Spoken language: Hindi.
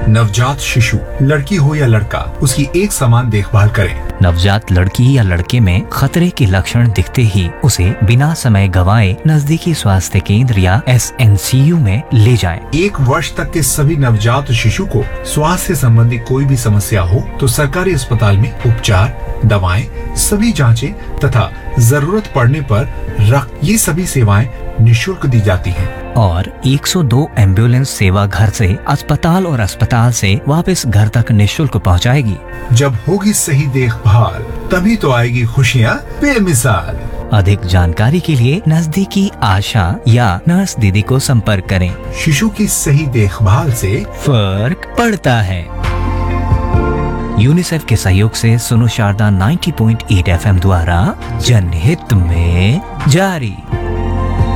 नवजात शिशु, लड़की हो या लड़का, उसकी एक समान देखभाल करें। नवजात लड़की या लड़के में खतरे के लक्षण दिखते ही उसे बिना समय गंवाए नजदीकी स्वास्थ्य केंद्र या SNCU में ले जाएं। 1 वर्ष तक के सभी नवजात शिशु को स्वास्थ्य संबंधी कोई भी समस्या हो तो सरकारी अस्पताल में उपचार, दवाएं, सभी जांचें तथा जरूरत पड़ने पर रक्त, ये सभी सेवाएं निःशुल्क दी जाती हैं। और 102 एम्बुलेंस सेवा घर से अस्पताल और अस्पताल से वापस घर तक निःशुल्क पहुंचाएगी। जब होगी सही देखभाल तभी तो आएगी खुशियाँ बेमिसाल। अधिक जानकारी के लिए नजदीकी आशा या नर्स दीदी को संपर्क करें। शिशु की सही देखभाल से फर्क पड़ता है। यूनिसेफ के सहयोग से सुनो शारदा 90.8 FM द्वारा जनहित में जारी।